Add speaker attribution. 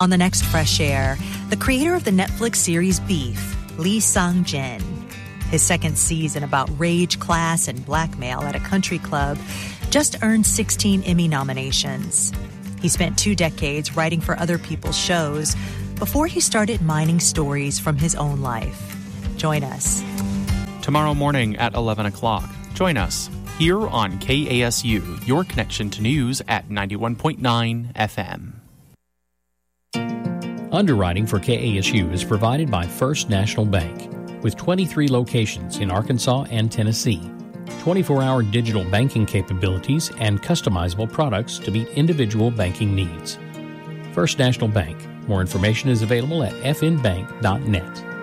Speaker 1: On the next Fresh Air, the creator of the Netflix series Beef, Lee Sang-jin. His second season about rage, class, and blackmail at a country club just earned 16 Emmy nominations. He spent 2 decades writing for other people's shows before he started mining stories from his own life. Join us
Speaker 2: tomorrow morning at 11 o'clock. Join us here on KASU, your connection to news at 91.9 FM.
Speaker 3: Underwriting for KASU is provided by First National Bank, with 23 locations in Arkansas and Tennessee, 24-hour digital banking capabilities, and customizable products to meet individual banking needs. First National Bank. More information is available at fnbank.net.